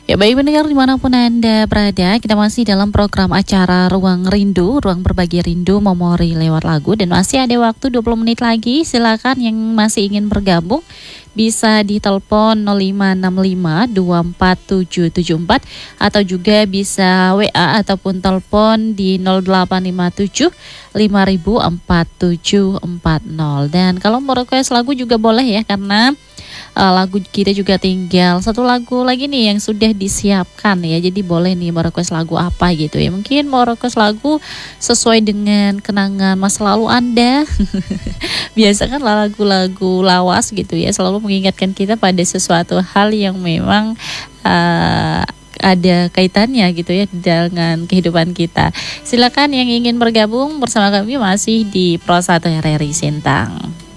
Ya baik pendengar dimanapun Anda berada, kita masih dalam program acara Ruang Rindu, Ruang Berbagi Rindu Memori lewat lagu. Dan masih ada waktu 20 menit lagi, silakan yang masih ingin bergabung bisa ditelepon 0565247774 atau juga bisa WA ataupun telepon di 0857 504740. Dan kalau mau request lagu juga boleh ya, karena lagu kita juga tinggal satu lagu lagi nih yang sudah disiapkan ya. Jadi boleh nih mau request lagu apa gitu ya. Mungkin mau request lagu sesuai dengan kenangan masa lalu Anda. Biasa kan lagu-lagu lawas gitu ya, selalu mengingatkan kita pada sesuatu hal yang memang ada kaitannya gitu ya dengan kehidupan kita. Silakan yang ingin bergabung bersama kami masih di Pro 1 RRI Sintang.